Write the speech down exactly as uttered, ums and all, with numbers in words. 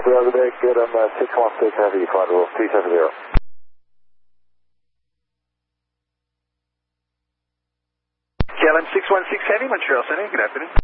Copy, over there. Good, I'm uh, six one six Heavy, flight rule three seven zero. K L M six one six Heavy, Montreal Center, good afternoon.